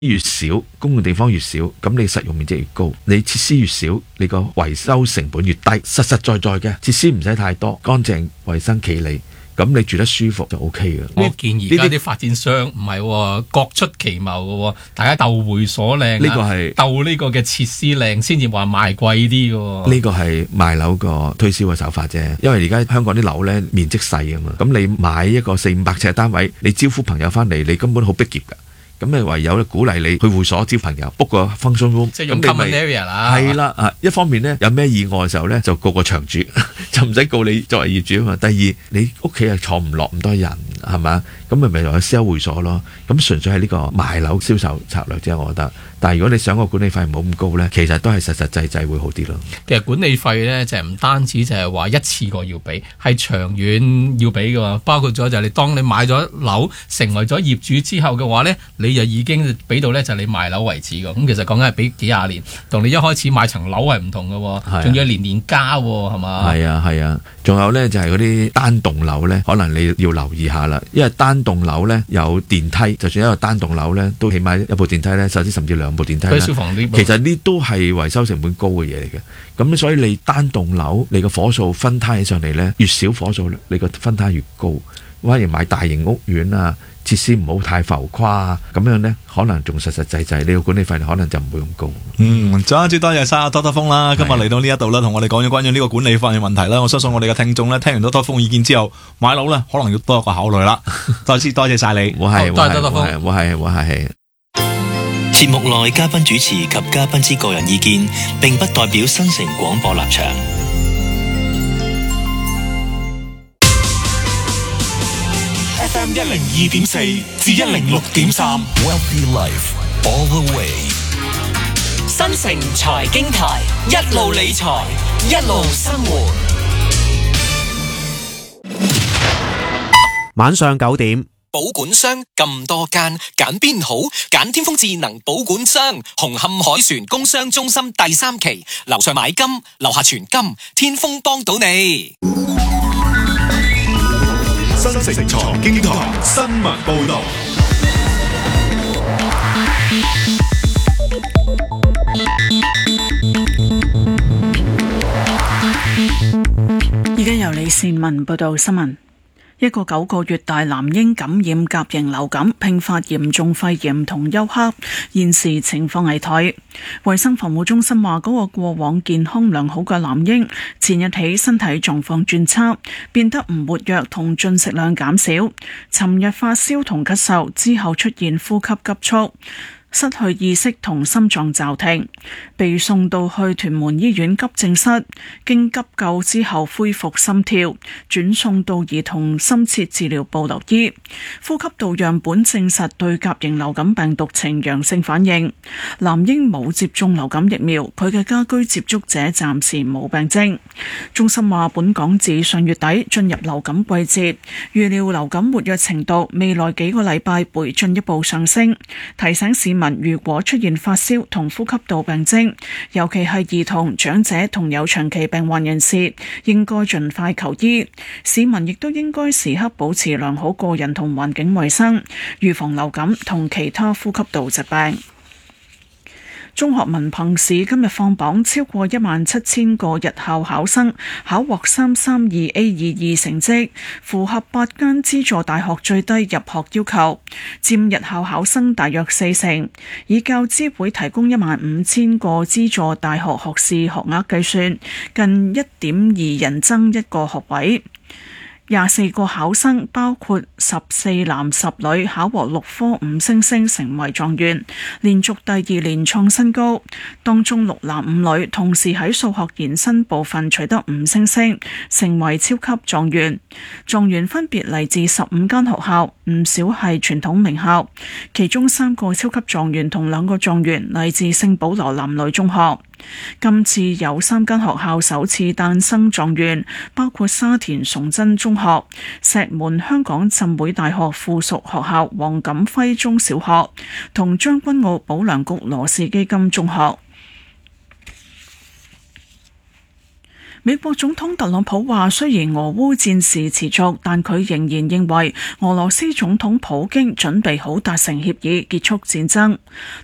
越少，公共地方越少，咁你實用面積越高，你設施越少，你個維修成本越低，實實在在嘅設施唔使太多，乾淨、衛生、企理，咁你住得舒服就 OK 嘅。 我建議而家啲發展商唔係各出奇謀嘅，大家鬥會所靚， 呢個係鬥呢個嘅設施靚，先至話賣貴啲嘅。 呢個係賣樓個推銷嘅手法啫，因為而家香港啲樓呢面積細啊嘛，咁你買一個400-500尺單位，你招呼朋友翻嚟，你根本好逼仄㗎。咁你唯有鼓勵你去會所招朋友 book 個 function room， 即係用 common area 啦。 係啦啊，一方面呢，有咩意外嘅時候呢，就告個場主，就唔使告你作為業主啊嘛。第二，你屋企係坐唔落咁多人係嘛，咁咪又去 sell 會所咯。咁純粹係呢個賣樓銷售策略啫，我覺得。但係如果你想個管理費唔好咁高呢，其實都係實實際際會好啲咯。 其實管理費呢，就係唔單止就係話一次過要俾，係長遠要俾嘅，包括咗就係當你買咗樓成為咗業主之後嘅話呢，你就已經俾到呢，就係你賣樓為止嘅。咁其實講緊係俾幾廿年，同你一開始買層樓係唔同嘅，仲要年年加係嘛？係啊係啊，仲有呢，就係嗰啲單棟樓呢，可能你要留意下啦，因為單棟樓呢，有電梯，就算一個單棟樓呢，都起碼一部電梯呢，甚至兩部電梯啦， 消防呢， 其實呢都係維修成本高嘅嘢嚟嘅。咁所以你單棟樓你個火數分攤起上嚟呢，越少火數你個分攤越高。反而買大型屋苑啊，設施唔好太浮誇啊，咁樣呢，可能仲實實際際，你個管理費可能就唔會咁高。 再一次多謝晒多德豐啦，今日嚟到呢一度啦，同我哋講咗關於呢個管理費嘅問題啦。我相信我哋嘅聽眾呢，聽完多德豐意見之後，買樓呢可能要多一個考慮啦。再次多謝晒你， 我係多謝多德豐， 我係。 節目內嘉賓主持及嘉賓之個人意見，並不代表新城廣播立場。 FM 102.4至106.3 Wealthy Life All the Way。 新城財經台，一路理財，一路生活。 晚上9點。 保管商咁多間，揀邊好？揀天風智能保管商，紅磡海船工商中心第3期，樓上買金，樓下存金，天風幫到你。 新城財經台新聞報道。 而家由李善文報道新聞。一個9個月大男嬰感染甲型流感，併發嚴重肺炎同休克，現時情況危殆。衛生防護中心話，嗰個過往健康良好嘅男嬰，前日起身體狀況轉差，變得唔活躍同進食量減少。尋日發燒同咳嗽，之後出現呼吸急促，失去意識同心臟驟停，被送到去屯門醫院急症室，經急救之後恢復心跳，轉送到兒童深切治療部留醫。呼吸道樣本證實對甲型流感病毒呈陽性反應。男嬰冇接種流感疫苗，佢嘅家居接觸者暫時冇病徵。中心話，本港自上月底進入流感季節，預料流感活躍程度未來幾個禮拜會進一步上升，提醒市民如果出現發燒同呼吸道病徵，尤其係兒童、長者同有長期病患人士，應該盡快求醫。市民亦都應該時刻保持良好個人同環境衛生，預防流感同其他呼吸道疾病。中學文憑試今日放榜，超過17000個日校考生考獲 332A22 成績，符合8間資助大學最低入學要求，佔日校考生大約40%。以教資會提供15000個資助大學學士學額計算，近1.2人爭一個學位。24個考生包括14男10女考獲6科5星星，成為狀元，連續第2年創新高。當中6男5女同時喺數學延伸部分取得5星星，成為超級狀元。狀元分別嚟自15間學校，唔少係傳統名校，其中3個超級狀元同2個狀元嚟自聖保羅男女中學。今次有3間學校首次誕生狀元，包括沙田崇真中學、石門香港浸會大學附屬學校黃錦輝中小學同將軍澳保良局羅氏基金中學。 美國總統特朗普話，雖然俄烏戰事持續，但佢仍然認為俄羅斯總統普京準備好達成協議結束戰爭。